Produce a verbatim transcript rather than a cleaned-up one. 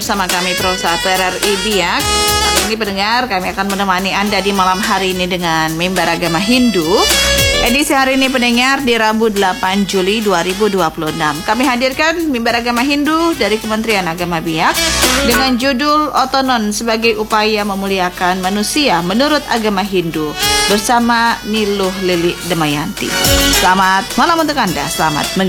bersama kami Pro satu R R I Biak. Kali ini pendengar, kami akan menemani Anda di malam hari ini dengan mimbar agama Hindu. Edisi hari ini pendengar di Rabu delapan Juli dua ribu dua puluh enam. Kami hadirkan mimbar agama Hindu dari Kementerian Agama Biak dengan judul Otonon sebagai upaya memuliakan manusia menurut agama Hindu bersama Niluh Lili Damayanti. Selamat malam untuk Anda, selamat mengikuti.